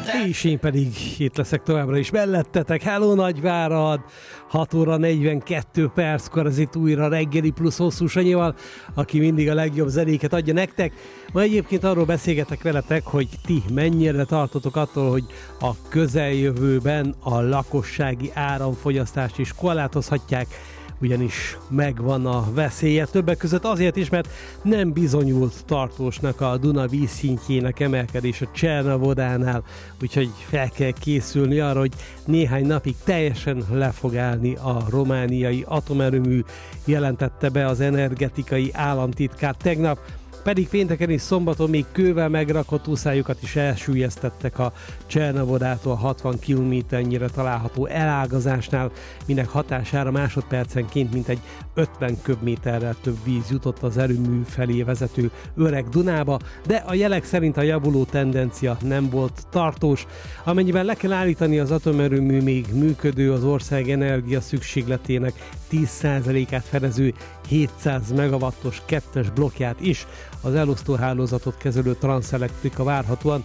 És én pedig itt leszek továbbra is mellettetek. Hello Nagyvárad! 6 óra 42 perckor az itt újra reggeli plusz hosszú Sanyival, aki mindig a legjobb zenéket adja nektek. Ma egyébként arról beszélgetek veletek, hogy ti mennyire tartotok attól, hogy a közeljövőben a lakossági áramfogyasztást is korlátozhatják, ugyanis megvan a veszélye. Többek között azért is, mert nem bizonyult tartósnak a Duna vízszintjének emelkedés a Csernavodánál, úgyhogy fel kell készülni arra, hogy néhány napig teljesen le fog állni a romániai atomerőmű, jelentette be az energetikai államtitkár tegnap. Pedig pénteken és szombaton még kővel megrakott úszályokat is elsüllyesztettek a Csernavodától 60 kilométernyire található elágazásnál, minek hatására másodpercenként mintegy 50 köbméterrel több víz jutott az erőmű felé vezető Öreg Dunába, de a jelek szerint a javuló tendencia nem volt tartós. Amennyiben le kell állítani az atomerőmű még működő, az ország energia szükségletének 10%-át fedező 700 megawattos kettes blokkját is, az elosztóhálózatot kezelő Transelectrica várhatóan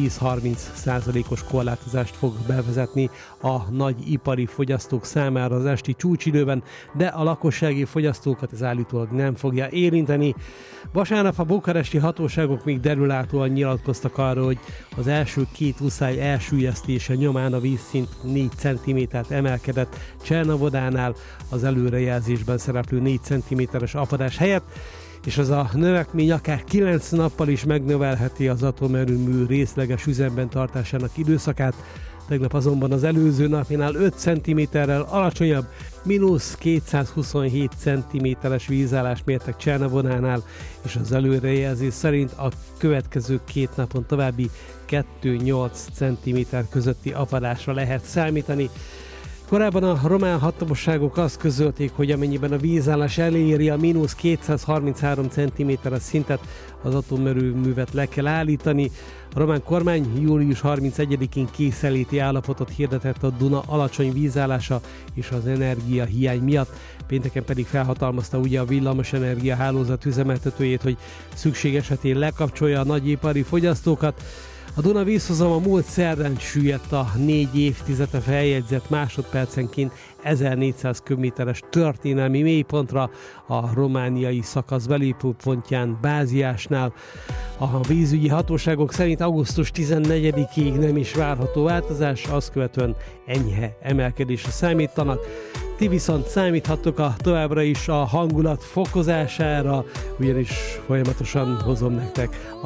10-30%-os korlátozást fog bevezetni a nagy ipari fogyasztók számára az esti csúcsidőben, de a lakossági fogyasztókat ez állítólag nem fogja érinteni. Vasárnap a bukaresti hatóságok még derülátóan nyilatkoztak arról, hogy az első két úszály elsüllyesztése nyomán a vízszint 4 cm-t emelkedett Csernavodánál az előrejelzésben szereplő 4 cm-es apadás helyett, és az a növekmény akár 9 nappal is megnövelheti az atomerőmű részleges üzemben tartásának időszakát. Tegnap azonban az előző napjánál 5 cm-rel alacsonyabb, mínusz 227 cm-es vízállást mértek Csernavodánál, és az előrejelzés szerint a következő 2 napon további 2-8 cm közötti apadásra lehet számítani. Korábban a román hatóságok azt közölték, hogy amennyiben a vízállás eléri a mínusz 233 cm-es szintet, az atomerőművet le kell állítani. A román kormány július 31-én készenléti állapotot hirdetett a Duna alacsony vízállása és az energiahiány miatt. Pénteken pedig felhatalmazta ugye a villamosenergia hálózat üzemeltetőjét, hogy szükség esetén lekapcsolja a nagyipari fogyasztókat. A Duna vízhozama múlt szerdán süllyedt a 4 évtizede feljegyzett másodpercenként 1400 köbméteres történelmi mélypontra a romániai szakasz belépőpontján, Báziásnál. A vízügyi hatóságok szerint augusztus 14-ig nem is várható változás, azt követően enyhe emelkedésre számítanak. Ti viszont számíthattok továbbra is a hangulat fokozására, ugyanis folyamatosan hozom nektek